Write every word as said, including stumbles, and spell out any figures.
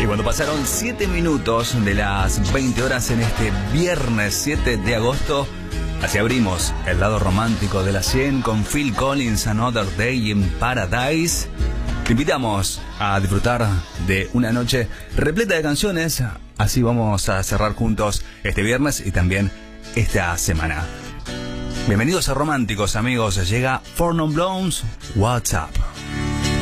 cuando pasaron siete minutos de las veinte horas en este viernes siete de agosto, así abrimos el lado romántico de la cien con Phil Collins, Another Day in Paradise. Te invitamos a disfrutar de una noche repleta de canciones. Así vamos a cerrar juntos este viernes y también esta semana. Bienvenidos a Románticos, amigos. Llega Four Non Blondes, What's Up.